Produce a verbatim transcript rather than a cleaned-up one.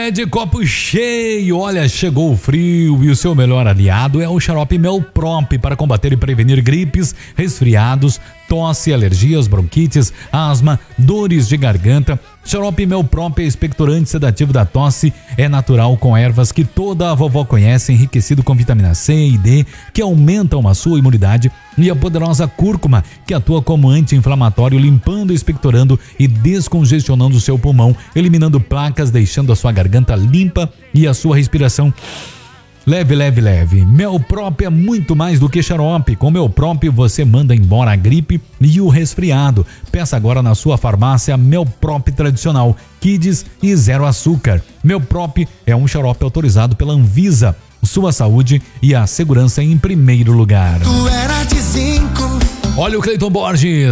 É de copo cheio, olha, chegou o frio e o seu melhor aliado é o xarope Melprop para combater e prevenir gripes, resfriados, tosse, alergias, bronquites, asma, dores de garganta. Xarope Melprop é expectorante sedativo da tosse, é natural com ervas que toda a vovó conhece, enriquecido com vitamina C e D, que aumentam a sua imunidade, e a poderosa cúrcuma, que atua como anti-inflamatório, limpando, expectorando e descongestionando o seu pulmão, eliminando placas, deixando a sua garganta limpa e a sua respiração leve, leve, leve. Melprop é muito mais do que xarope. Com Melprop você manda embora a gripe e o resfriado. Peça agora na sua farmácia Melprop tradicional, Kids e zero açúcar. Melprop é um xarope autorizado pela Anvisa. Sua saúde e a segurança em primeiro lugar. Tu era de zinco. Olha o Cleiton Borges.